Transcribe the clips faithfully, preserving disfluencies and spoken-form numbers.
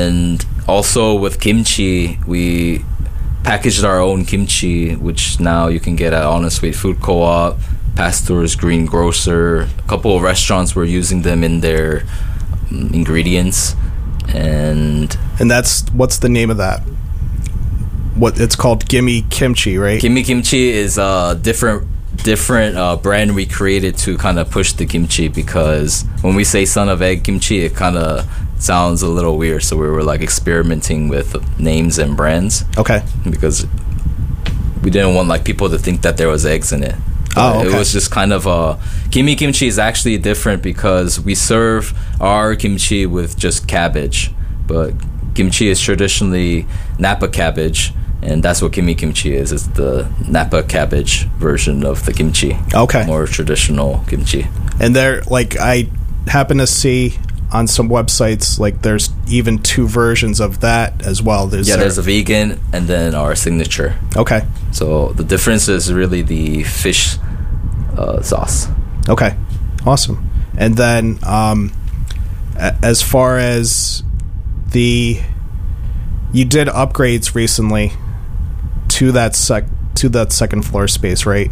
And also with kimchi, we packaged our own kimchi, which now you can get at Honest Sweet Food Co-op, Pastor's Green Grocer. A couple of restaurants were using them in their um, ingredients. And and that's, what's the name of that? What it's called, Gimme Kimchi, right? Gimme Kimchi is a different different uh, brand we created to kind of push the kimchi, because when we say Son of Egg Kimchi, it kind of sounds a little weird. So we were like experimenting with names and brands. Okay. Because we didn't want like people to think that there was eggs in it. Oh, okay. It was just kind of a... Gimme Kimchi is actually different because we serve our kimchi with just cabbage. But kimchi is traditionally Napa cabbage, and that's what Gimme Kimchi is. It's the Napa cabbage version of the kimchi. Okay. More traditional kimchi. And there, like, I happen to see on some websites, like, there's even two versions of that as well. There's yeah, there, there's a vegan and then our signature. Okay. So the difference is really the fish uh, sauce. Okay. Awesome. And then um, a- as far as the... You did upgrades recently to that sec to that second floor space, right?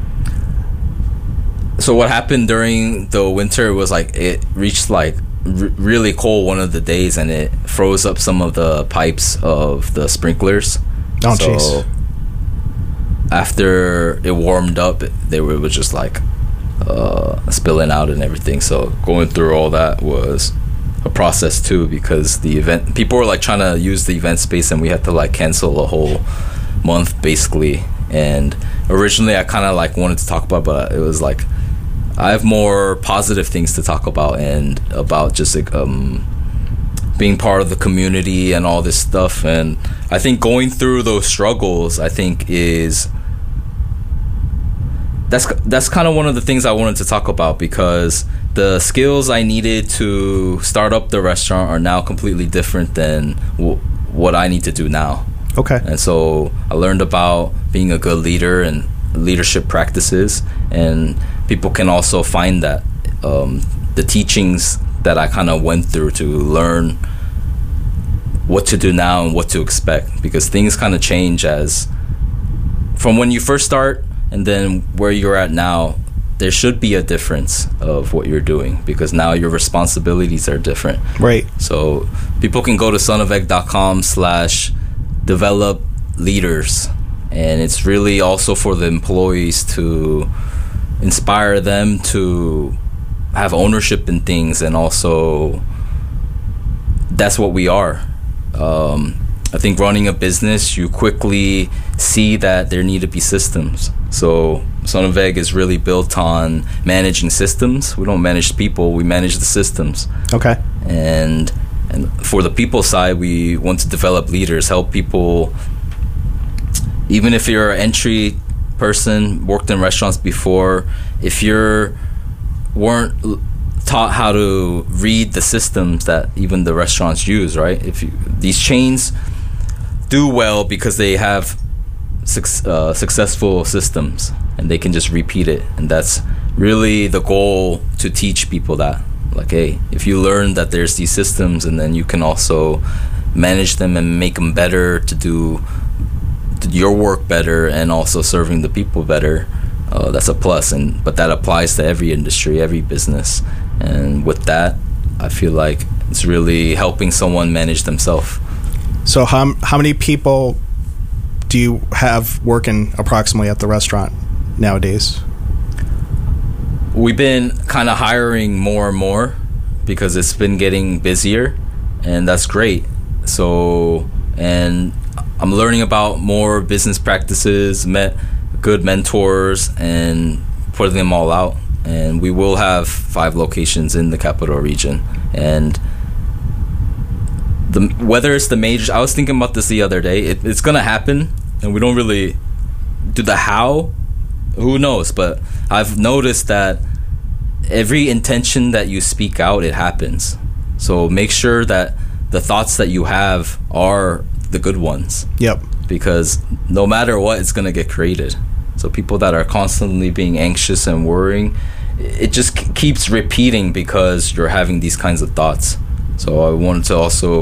So what happened during the winter was like it reached like r- really cold one of the days, and it froze up some of the pipes of the sprinklers. Oh, so jeez. After it warmed up, they were it was just like uh, spilling out and everything. So going through all that was a process too, because the event people were like trying to use the event space, and we had to like cancel a whole month basically. And originally I kind of like wanted to talk about, but it was like I have more positive things to talk about, and about just like um being part of the community and all this stuff. And I think going through those struggles, I think is that's that's kind of one of the things I wanted to talk about, because the skills I needed to start up the restaurant are now completely different than w- what I need to do now. Okay. And so I learned about being a good leader and leadership practices, and people can also find that um, the teachings that I kind of went through to learn what to do now and what to expect, because things kind of change as from when you first start and then where you're at now. There should be a difference of what you're doing, because now your responsibilities are different. Right. So people can go to sonofegg.com slash develop leaders, and it's really also for the employees to inspire them to have ownership in things. And also that's what we are. um, I think running a business, you quickly see that there need to be systems. So Son of Egg is really built on managing systems. We don't manage people, we manage the systems. Okay. And and for the people side, we want to develop leaders, help people. Even if you're an entry person, worked in restaurants before, if you're weren't taught how to read the systems that even the restaurants use, right? If you, these chains do well because they have suc- uh, successful systems, and they can just repeat it. And that's really the goal, to teach people that, like, hey, if you learn that there's these systems, and then you can also manage them and make them better, to do your work better and also serving the people better, uh, that's a plus. And but that applies to every industry, every business. And with that, I feel like it's really helping someone manage themselves. So how how many people do you have working approximately at the restaurant nowadays? We've been kind of hiring more and more because it's been getting busier, and that's great. So, and I'm learning about more business practices, met good mentors, and putting them all out. And we will have five locations in the capital region. And the whether it's the major, I was thinking about this the other day. It, it's gonna happen, and we don't really do the how. Who knows? But I've noticed that every intention that you speak out, it happens. So make sure that the thoughts that you have are the good ones. Yep. Because no matter what, it's gonna get created. So people that are constantly being anxious and worrying, it just keeps repeating because you're having these kinds of thoughts. So I wanted to also